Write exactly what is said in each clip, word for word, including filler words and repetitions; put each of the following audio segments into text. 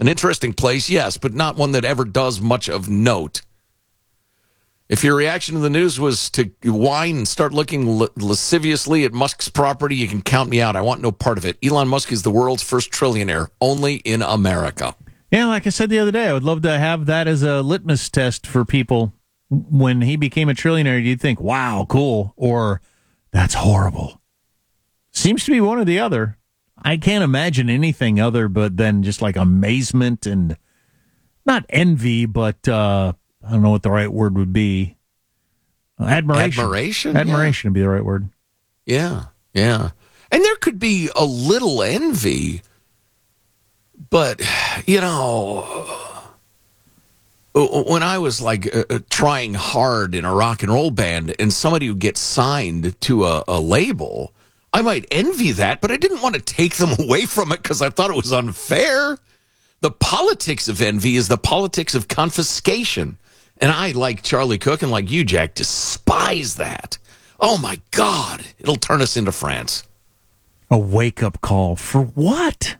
An interesting place, yes, but not one that ever does much of note. If your reaction to the news was to whine and start looking lasciviously at Musk's property, you can count me out. I want no part of it. Elon Musk is the world's first trillionaire, only in America. Yeah, like I said the other day, I would love to have that as a litmus test for people. When he became a trillionaire, you'd think, wow, cool, or that's horrible. Seems to be one or the other. I can't imagine anything other but than just like amazement and not envy, but uh, I don't know what the right word would be. Uh, admiration. Admiration? Admiration Yeah. would be the right word. Yeah, yeah. And there could be a little envy, but, you know, when I was like uh, trying hard in a rock and roll band and somebody would get signed to a, a label, I might envy that, but I didn't want to take them away from it because I thought it was unfair. The politics of envy is the politics of confiscation. And I, like Charlie Cook and like you, Jack, despise that. Oh, my God. It'll turn us into France. A wake-up call for what?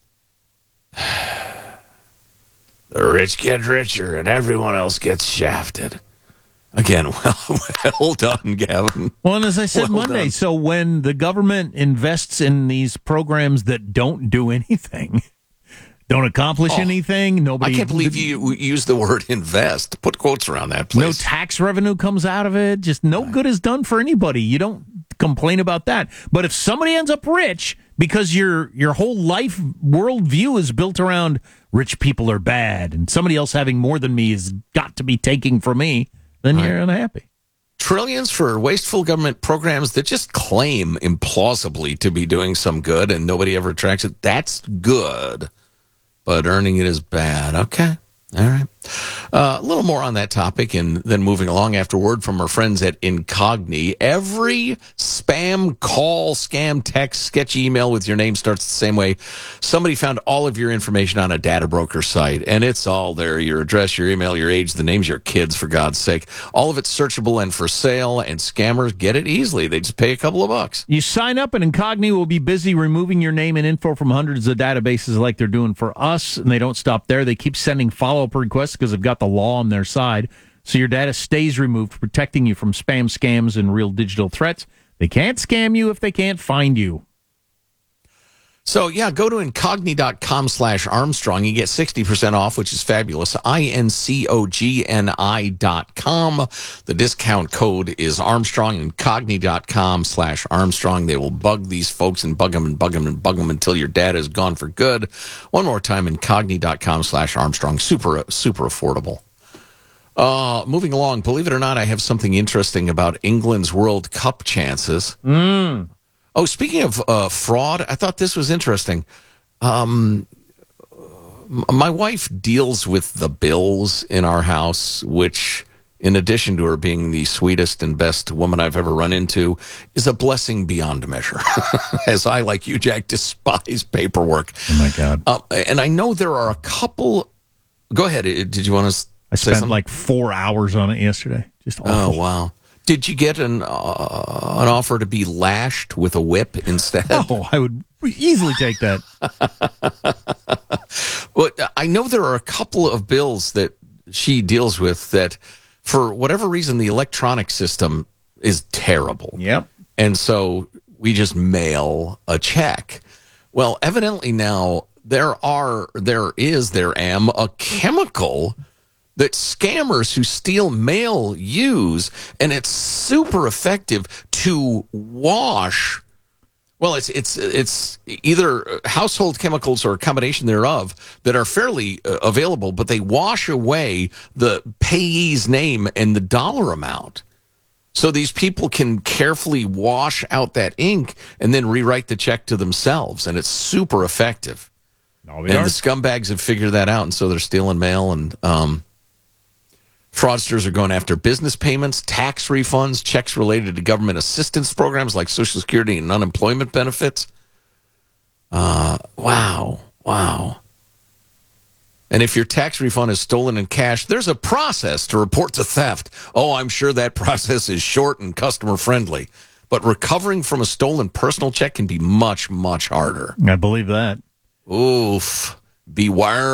The rich get richer and everyone else gets shafted. Again, well, well done, Gavin. Well, and as I said well Monday, done. So when the government invests in these programs that don't do anything, don't accomplish oh, anything, nobody... I can't believe you used the word invest. Put quotes around that, please. No tax revenue comes out of it. Just no good is done for anybody. You don't complain about that. But if somebody ends up rich because your your whole life worldview is built around rich people are bad and somebody else having more than me has got to be taking from me, then you're unhappy. Trillions for wasteful government programs that just claim implausibly to be doing some good and nobody ever tracks it. That's good, but earning it is bad. Okay. All right. Uh, a little more on that topic and then moving along after word from our friends at Incogni. Every spam call, scam, text, sketchy email with your name starts the same way. Somebody found all of your information on a data broker site, and it's all there. Your address, your email, your age, the names of your kids, for God's sake. All of it's searchable and for sale, and scammers get it easily. They just pay a couple of bucks. You sign up, and Incogni will be busy removing your name and info from hundreds of databases like they're doing for us, and they don't stop there. They keep sending follow-up requests because they've got the law on their side. So your data stays removed, protecting you from spam, scams, and real digital threats. They can't scam you if they can't find you. So, yeah, go to incogni.com slash Armstrong. You get sixty percent off, which is fabulous. I N C O G N I dot com. The discount code is Armstrong. Incogni.com slash Armstrong. They will bug these folks and bug them and bug them and bug them until your data is gone for good. One more time, incogni.com slash Armstrong. Super, super affordable. Uh, moving along, believe it or not, I have something interesting about England's World Cup chances. Mm. Oh, speaking of uh, fraud, I thought this was interesting. Um, my wife deals with the bills in our house, which, in addition to her being the sweetest and best woman I've ever run into, is a blessing beyond measure. As I, like you, Jack, despise paperwork. Oh, my God. Uh, and I know there are a couple... Go ahead. Did you want to I say spent something? like four hours on it yesterday. Just awful. Oh, wow. Did you get an uh, an offer to be lashed with a whip instead? Oh, I would easily take that. Well, I know there are a couple of bills that she deals with that, for whatever reason, the electronic system is terrible. Yep. And so we just mail a check. Well, evidently now there are, there is, there am a chemical that scammers who steal mail use, and it's super effective to wash. Well, it's it's it's either household chemicals or a combination thereof that are fairly uh, available, but they wash away the payee's name and the dollar amount. So these people can carefully wash out that ink and then rewrite the check to themselves, and it's super effective. No, and are. The scumbags have figured that out, and so they're stealing mail, and um, fraudsters are going after business payments, tax refunds, checks related to government assistance programs like Social Security and unemployment benefits. Uh, wow, wow. And if your tax refund is stolen in cash, there's a process to report the theft. Oh, I'm sure that process is short and customer-friendly. But recovering from a stolen personal check can be much, much harder. I believe that. Oof. Beware